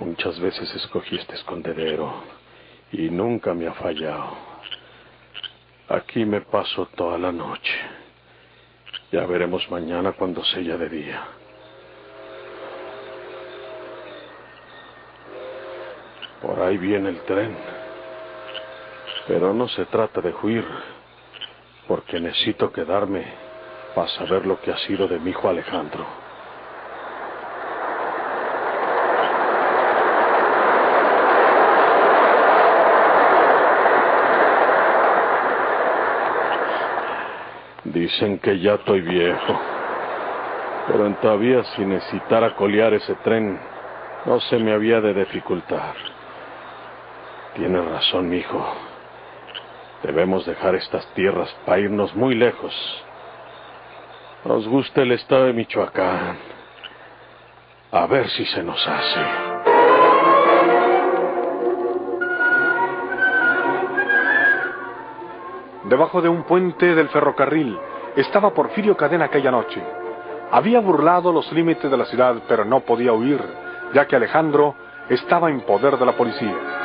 Muchas veces escogí este escondedero y nunca me ha fallado. Aquí me paso toda la noche. Ya veremos mañana cuando sea de día. Por ahí viene el tren. Pero no se trata de huir, porque necesito quedarme para saber lo que ha sido de mi hijo Alejandro. Dicen que ya estoy viejo, pero todavía si necesitara colear ese tren, no se me había de dificultar. Tienes razón, mijo. Debemos dejar estas tierras para irnos muy lejos. Nos gusta el estado de Michoacán. A ver si se nos hace. Debajo de un puente del ferrocarril estaba Porfirio Cadena aquella noche. Había burlado los límites de la ciudad, pero no podía huir, ya que Alejandro estaba en poder de la policía.